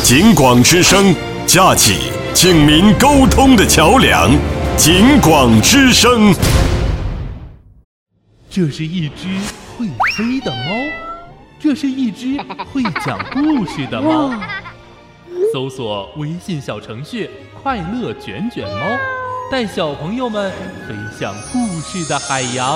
警广之声，架起警民沟通的桥梁。警广之声。 这是一只会飞的猫，这是一只会讲故事的猫。搜索微信小程序“快乐卷卷猫”，带小朋友们飞向故事的海洋。